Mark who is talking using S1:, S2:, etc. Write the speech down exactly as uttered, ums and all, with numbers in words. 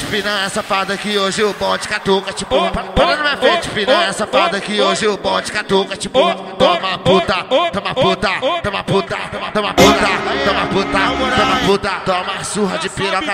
S1: frente, piranha safada que hoje o bote catuca, tipo. Para na minha frente, piranha safada que hoje o bote catuca, tipo. Toma puta, toma puta, toma puta, toma puta, toma puta, toma puta, toma surra de piroca